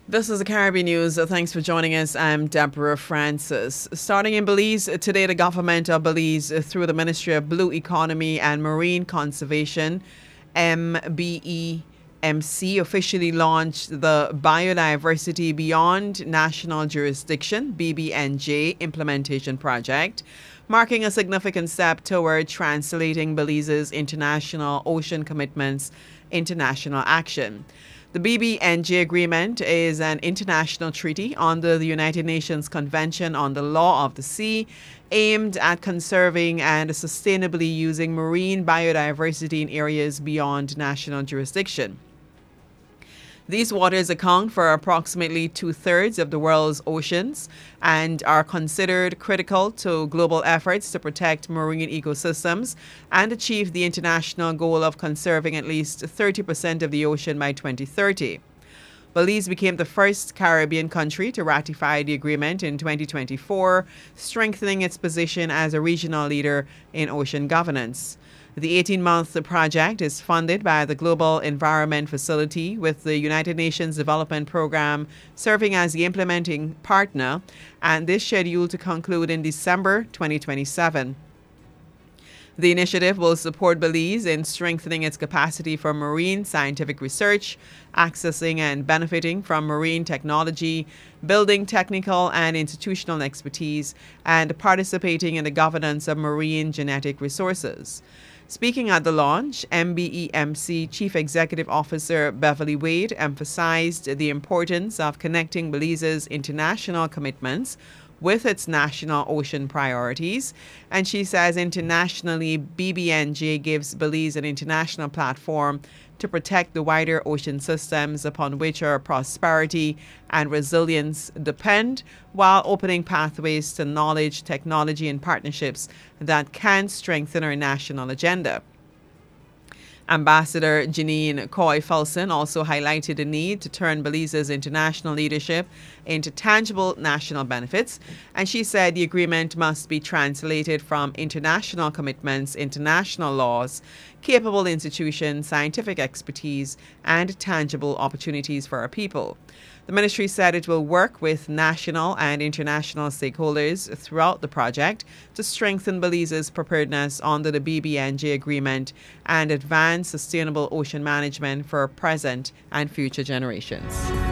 This is the Caribbean News. Thanks for joining us. I'm Deborah Francis. Starting in Belize, today the government of Belize, through the Ministry of Blue Economy and Marine Conservation, MBEMC, officially launched the Biodiversity Beyond National Jurisdiction, BBNJ, implementation project, marking a significant step toward translating Belize's international ocean commitments into national action. The BBNJ agreement is an international treaty under the United Nations Convention on the Law of the Sea, aimed at conserving and sustainably using marine biodiversity in areas beyond national jurisdiction. These waters account for approximately two-thirds of the world's oceans and are considered critical to global efforts to protect marine ecosystems and achieve the international goal of conserving at least 30% of the ocean by 2030. Belize became the first Caribbean country to ratify the agreement in 2024, strengthening its position as a regional leader in ocean governance. The 18-month project is funded by the Global Environment Facility, with the United Nations Development Programme serving as the implementing partner, and this scheduled to conclude in December 2027. The initiative will support Belize in strengthening its capacity for marine scientific research, accessing and benefiting from marine technology, building technical and institutional expertise, and participating in the governance of marine genetic resources. Speaking at the launch, MBEMC Chief Executive Officer Beverly Wade emphasized the importance of connecting Belize's international commitments with its national ocean priorities. And she says internationally, BBNJ gives Belize an international platform to protect the wider ocean systems upon which our prosperity and resilience depend, while opening pathways to knowledge, technology, and partnerships that can strengthen our national agenda. Ambassador Janine Coy-Felson also highlighted the need to turn Belize's international leadership into tangible national benefits, and she said the agreement must be translated from international commitments into national laws, capable institutions, scientific expertise, and tangible opportunities for our people. The ministry said it will work with national and international stakeholders throughout the project to strengthen Belize's preparedness under the BBNJ agreement and advance sustainable ocean management for present and future generations.